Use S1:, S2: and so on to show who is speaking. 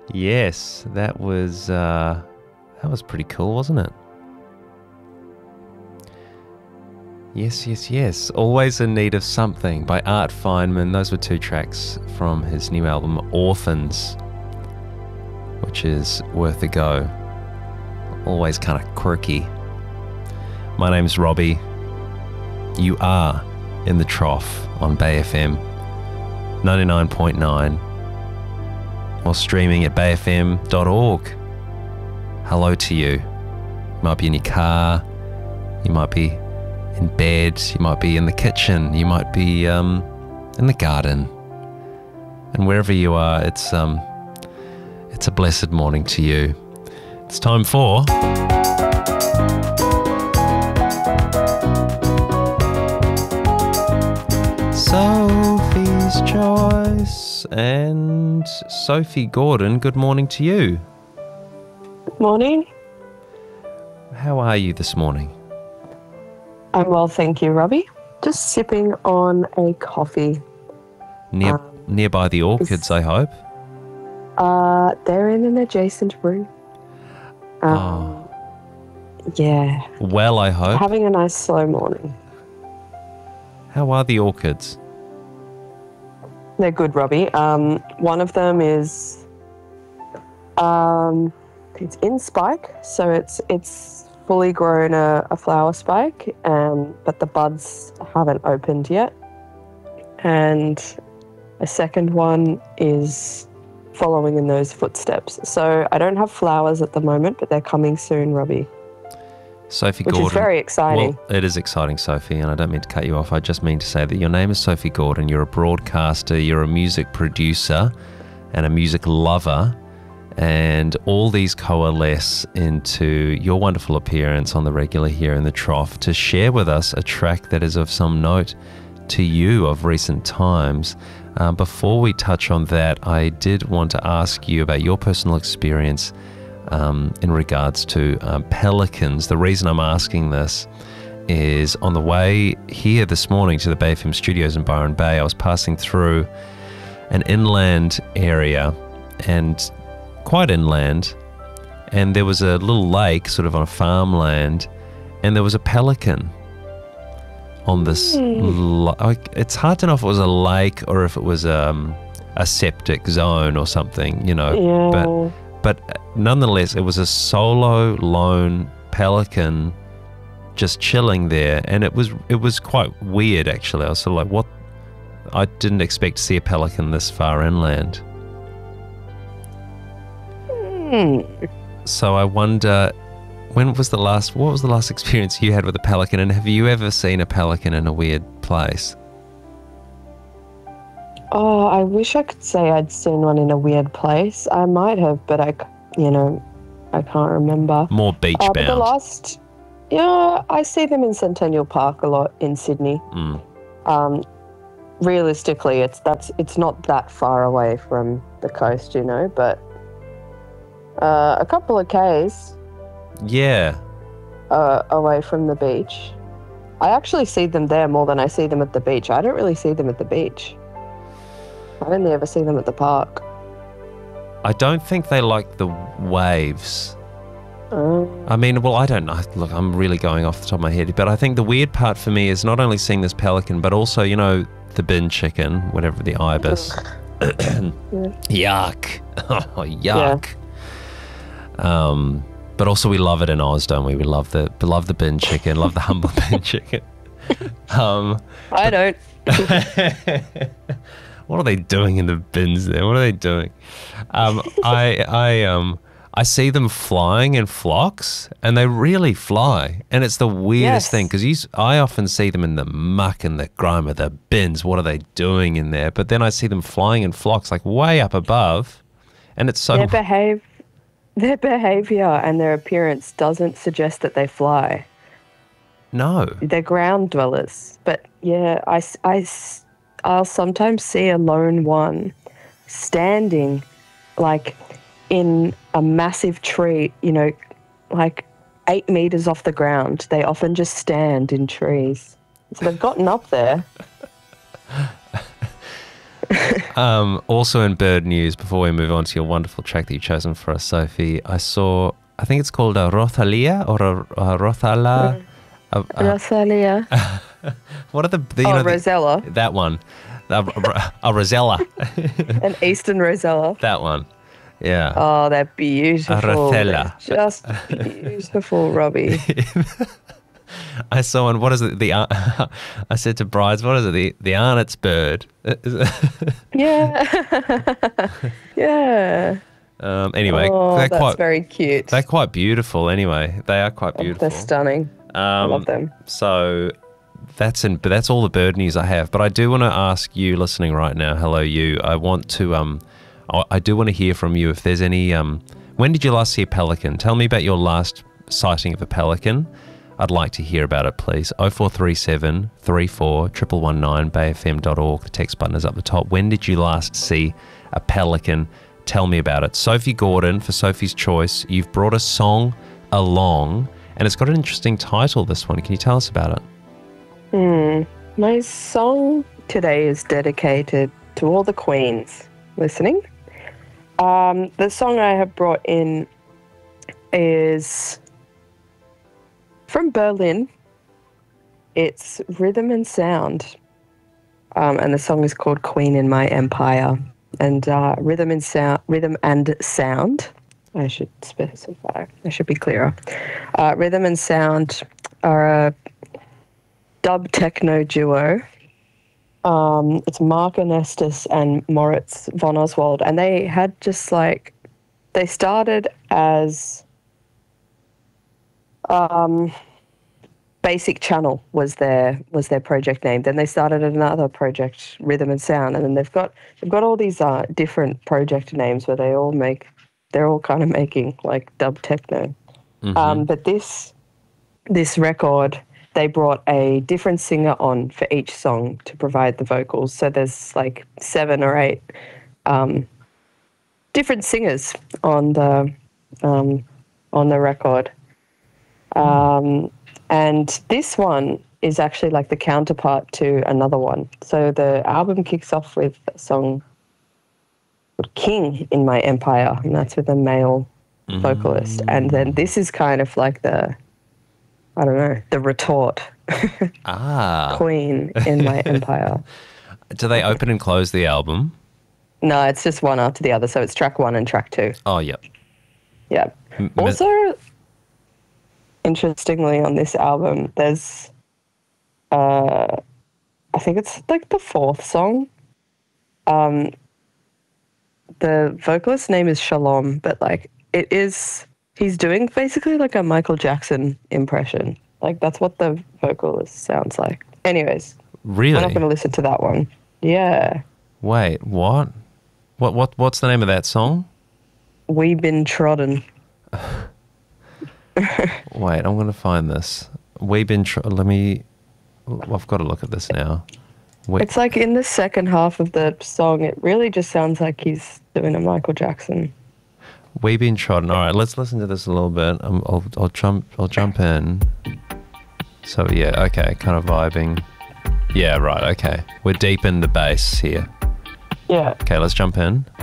S1: Yes, that was pretty cool, wasn't it? Yes, yes, yes. Always in Need of Something by Art Feynman. Those were two tracks from his new album, Orphans, which is worth a go. Always kind of quirky. My name's Robbie. You are in the Trough on Bay FM 99.9 or streaming at bayfm.org. Hello to you. You might be in your car, you might be in bed, you might be in the kitchen, you might be in the garden. And wherever you are, it's a blessed morning to you. It's time for Sophie's Choice. And Sophie Gordon, good morning to you.
S2: Good morning.
S1: How are you this morning?
S2: I'm well, thank you, Robbie. Just sipping on a coffee.
S1: Nearby the orchids, I hope.
S2: They're in an adjacent room. Yeah.
S1: Well, I hope.
S2: Having a nice slow morning.
S1: How are the orchids?
S2: They're good, Robbie. One of them is it's in spike, so it's fully grown a flower spike, but the buds haven't opened yet. And a second one is following in those footsteps. So I don't have flowers at the moment, but they're coming soon, Robbie.
S1: Sophie
S2: Which
S1: Gordon.
S2: is very exciting.
S1: Well, it is exciting, Sophie, and I don't mean to cut you off. I just mean to say that your name is Sophie Gordon. You're a broadcaster, you're a music producer and a music lover, and all these coalesce into your wonderful appearance on the regular here in the Trough to share with us a track that is of some note to you of recent times. Before we touch on that, I did want to ask you about your personal experience in regards to pelicans. The reason I'm asking this is on the way here this morning to the Bay FM studios in Byron Bay, I was passing through an inland area, and quite inland, and there was a little lake sort of on a farmland, and there was a pelican on this it's hard to know if it was a lake or if it was a septic zone or something, you know.
S2: Yeah.
S1: But nonetheless, it was a solo lone pelican just chilling there, and it was quite weird actually. I was sort of like, what? I didn't expect to see a pelican this far inland. So I wonder, what was the last experience you had with a pelican, and have you ever seen a pelican in a weird place?
S2: Oh, I wish I could say I'd seen one in a weird place. I might have, but I can't remember.
S1: More beach bound.
S2: But I see them in Centennial Park a lot in Sydney. Realistically, it's not that far away from the coast, you know, but a couple of Ks.
S1: Yeah.
S2: Away from the beach. I actually see them there more than I see them at the beach. I don't really see them at the beach. I only ever see them at the park.
S1: I don't think they like the waves. I mean, well, I don't know. Look, I'm really going off the top of my head, but I think the weird part for me is not only seeing this pelican, but also, you know, the bin chicken, whatever, the ibis. Yuck. Oh, yuck. Yeah. But also we love it in Oz, don't we? We love the bin chicken, love the humble bin chicken.
S2: I don't.
S1: What are they doing in the bins there? What are they doing? I see them flying in flocks, and they really fly. And it's the weirdest thing, because I often see them in the muck and the grime of the bins. What are they doing in there? But then I see them flying in flocks, like way up above, and it's so...
S2: Their behaviour and their appearance doesn't suggest that they fly.
S1: No.
S2: They're ground dwellers. But yeah, I'll sometimes see a lone one standing like in a massive tree, you know, like 8 meters off the ground. They often just stand in trees. So they've gotten up there.
S1: Also in bird news, before we move on to your wonderful track that you've chosen for us, Sophie, I think it's called a Rothalia or a Rothala.
S2: Rosalia.
S1: What are the
S2: Rosella.
S1: That one. A Rosella.
S2: An Eastern Rosella.
S1: That one. Yeah.
S2: Oh, they're beautiful.
S1: A Rothella.
S2: They're just beautiful, Robbie.
S1: I saw one. What is it? I said to Brides, what is it? The Arnott's bird.
S2: Yeah. Yeah.
S1: Anyway,
S2: that's very cute.
S1: They're quite beautiful. Anyway, they are quite beautiful.
S2: They're stunning. I love them.
S1: So that's all the bird news I have. But I do want to ask you, listening right now. Hello, you. I want to. I do want to hear from you if there's any. When did you last see a pelican? Tell me about your last sighting of a pelican. I'd like to hear about it, please. 0437 34 1119 bayfm.org. The text button is up the top. When did you last see a pelican? Tell me about it. Sophie Gordon, for Sophie's Choice, you've brought a song along, and it's got an interesting title, this one. Can you tell us about
S2: it? My song today is dedicated to all the queens listening. The song I have brought in is from Berlin. It's Rhythm and Sound, and the song is called Queen in My Empire. And rhythm and sound, I should specify, I should be clearer. Rhythm and Sound are a dub techno duo. It's Mark Ernestus and Moritz von Oswald, and they had they started as Basic Channel was their project name. Then they started another project, Rhythm and Sound, and then they've got all these different project names where they're all kind of making like dub techno.
S1: Mm-hmm.
S2: But this record, they brought a different singer on for each song to provide the vocals. So there's like 7 or 8 different singers on the record. And this one is actually like the counterpart to another one. So the album kicks off with a song called King in My Empire, and that's with a male vocalist. And then this is kind of like the retort. Queen in My Empire.
S1: Do they open and close the album?
S2: No, it's just one after the other. So it's track 1 and track 2.
S1: Oh, yep.
S2: Yeah. Also, interestingly, on this album, there's, I think it's like the 4th song. The vocalist's name is Shalom, but like he's doing basically like a Michael Jackson impression. Like that's what the vocalist sounds like. Anyways.
S1: Really?
S2: I'm not going to listen to that one. Yeah.
S1: Wait, what? What's the name of that song?
S2: We Been Trodden.
S1: Wait, I'm going to find this. I've got to look at this now.
S2: It's like in the second half of the song, it really just sounds like he's doing a Michael Jackson.
S1: We Been Trodden. All right, let's listen to this a little bit. I'll jump in. So yeah, okay, kind of vibing. Yeah, right, okay. We're deep in the bass here.
S2: Yeah.
S1: Okay, let's jump in.